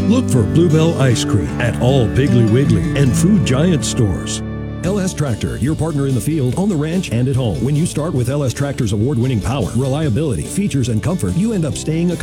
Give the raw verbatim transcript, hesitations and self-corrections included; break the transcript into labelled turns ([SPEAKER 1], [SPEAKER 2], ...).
[SPEAKER 1] Look for Bluebell Ice Cream at all Piggly Wiggly and Food Giant stores. L S Tractor, your partner in the field, on the ranch, and at home. When you start with L S Tractor's award-winning power, reliability, features, and comfort, you end up staying a